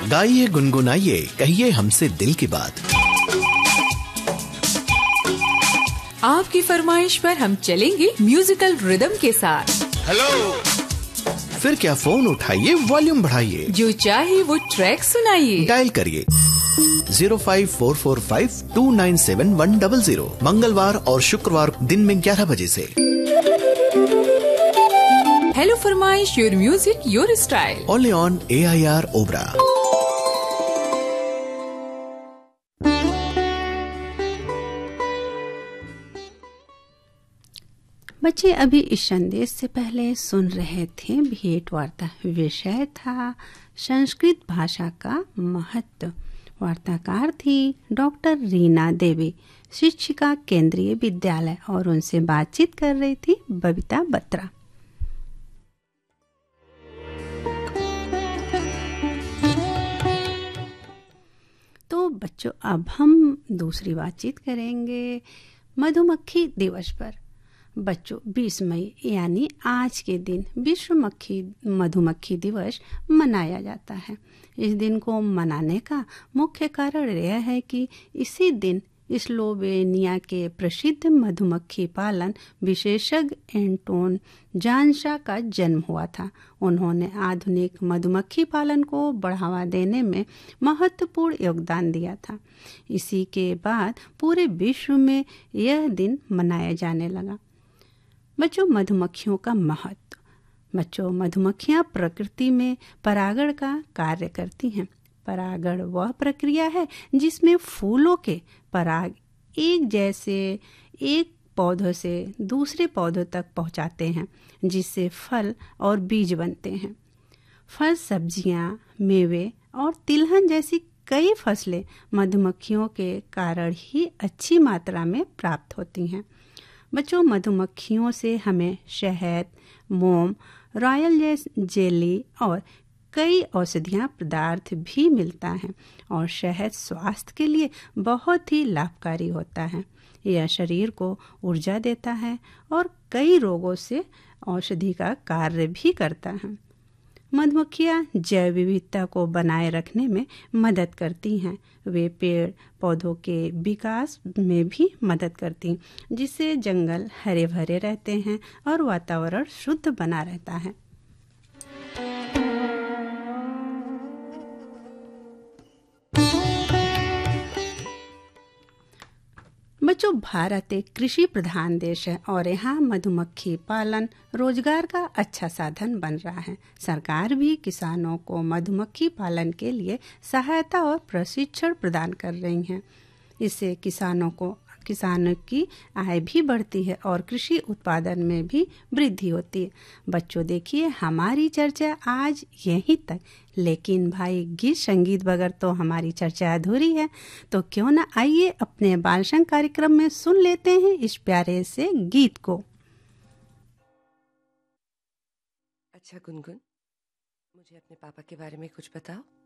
गाइए गुनगुनाइए कहिए हमसे दिल की बात। आपकी फरमाइश पर हम चलेंगे म्यूजिकल रिदम के साथ। हेलो, फिर क्या फोन उठाइए, वॉल्यूम बढ़ाइए, जो चाहे वो ट्रैक सुनाइए। डायल करिए 05445297100 मंगलवार और शुक्रवार दिन में 11 बजे से। हेलो फरमाइश, your music your style, only on AIR Obra. बच्चे अभी इस संदेश से पहले सुन रहे थे भेंट वार्ता। विषय था संस्कृत भाषा का महत्व। वार्ताकार थी डॉक्टर रीना देवी, शिक्षिका केंद्रीय विद्यालय, और उनसे बातचीत कर रही थी बबीता बत्रा। तो बच्चों, अब हम दूसरी बातचीत करेंगे मधुमक्खी दिवस पर। बच्चों, 20 मई यानी आज के दिन विश्व मधुमक्खी दिवस मनाया जाता है। इस दिन को मनाने का मुख्य कारण यह है कि इसी दिन स्लोवेनिया के प्रसिद्ध मधुमक्खी पालन विशेषज्ञ एंटोन जानसा का जन्म हुआ था। उन्होंने आधुनिक मधुमक्खी पालन को बढ़ावा देने में महत्वपूर्ण योगदान दिया था। इसी के बाद पूरे विश्व में यह दिन मनाया जाने लगा। बच्चों, मधुमक्खियों का महत्व। बच्चों, मधुमक्खियां प्रकृति में परागण का कार्य करती हैं। परागण वह प्रक्रिया है जिसमें फूलों के पराग एक जैसे एक पौधों से दूसरे पौधों तक पहुंचाते हैं, जिससे फल और बीज बनते हैं। फल, सब्जियां, मेवे और तिलहन जैसी कई फसलें मधुमक्खियों के कारण ही अच्छी मात्रा में प्राप्त होती हैं। बच्चों, मधुमक्खियों से हमें शहद, मोम, रॉयल जेली और कई औषधीय पदार्थ भी मिलता है, और शहद स्वास्थ्य के लिए बहुत ही लाभकारी होता है। यह शरीर को ऊर्जा देता है और कई रोगों से औषधि का कार्य भी करता है। मधुमक्खियाँ जैव विविधता को बनाए रखने में मदद करती हैं। वे पेड़ पौधों के विकास में भी मदद करती हैं, जिससे जंगल हरे भरे रहते हैं और वातावरण शुद्ध बना रहता है। बच्चों, भारत एक कृषि प्रधान देश है और यहाँ मधुमक्खी पालन रोजगार का अच्छा साधन बन रहा है। सरकार भी किसानों को मधुमक्खी पालन के लिए सहायता और प्रशिक्षण प्रदान कर रही है। इससे किसानों की आय भी बढ़ती है और कृषि उत्पादन में भी वृद्धि होती है। बच्चों, देखिए, हमारी चर्चा आज यहीं तक, लेकिन भाई गीत संगीत बगैर तो हमारी चर्चा अधूरी है। तो क्यों ना आइए अपने बाल संग कार्यक्रम में सुन लेते हैं इस प्यारे से गीत को। अच्छा गुनगुन, मुझे अपने पापा के बारे में कुछ बताओ।